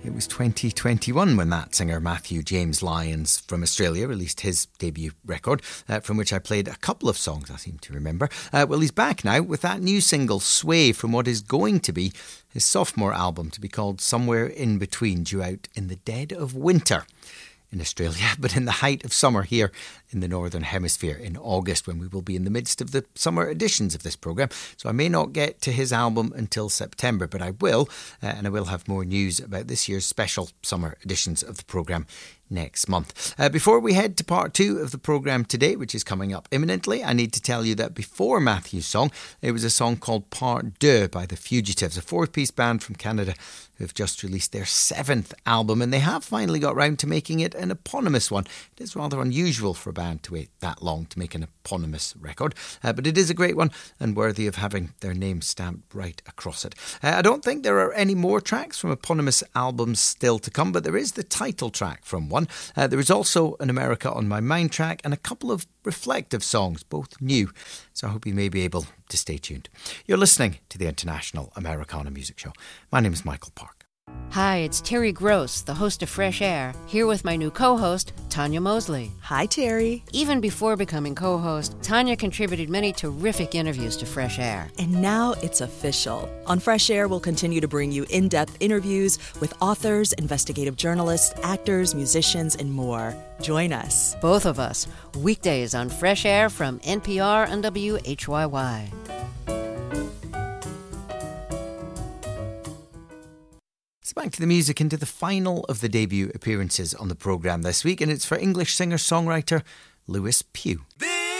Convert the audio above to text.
It was 2021 when that singer Matthew James Lyons from Australia released his debut record, from which I played a couple of songs I seem to remember. Well, he's back now with that new single Sway from what is going to be his sophomore album, to be called Somewhere in Between, due out in the dead of winter in Australia, but in the height of summer here in the Northern Hemisphere in August, when we will be in the midst of the summer editions of this programme. So I may not get to his album until September, but I will, and I will have more news about this year's special summer editions of the programme next month. Before we head to part 2 of the programme today, which is coming up imminently, I need to tell you that before Matthew's song, it was a song called Part 2 by The Fugitives, a 4-piece band from Canada who have just released their 7th album, and they have finally got round to making it an eponymous one. It is rather unusual for a band to wait that long to make an eponymous record, but it is a great one and worthy of having their name stamped right across it. I don't think there are any more tracks from eponymous albums still to come, but there is the title track from one. There is also an America on My Mind track and a couple of reflective songs, both new, so I hope you may be able to stay tuned. You're listening to the International Americana Music Show. My name is Michael Park. Hi, it's Terry Gross, the host of Fresh Air, here with my new co-host, Tanya Mosley. Hi, Terry. Even before becoming co-host, Tanya contributed many terrific interviews to Fresh Air. And now it's official. On Fresh Air, we'll continue to bring you in-depth interviews with authors, investigative journalists, actors, musicians, and more. Join us. Both of us, weekdays on Fresh Air from NPR and WHYY. So back to the music, into the final of the debut appearances on the programme this week, and it's for English singer-songwriter Lewis Pugh.